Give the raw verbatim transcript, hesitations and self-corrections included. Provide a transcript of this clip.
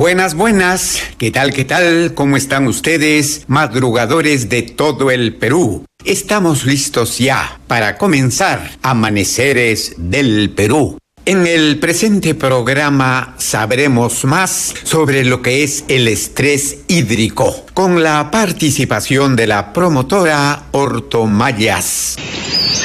Buenas, buenas. ¿Qué tal, qué tal? ¿Cómo están ustedes, madrugadores de todo el Perú? Estamos listos ya para comenzar Amaneceres del Perú. En el presente programa sabremos más sobre lo que es el estrés hídrico, con la participación de la promotora Orto Mayas.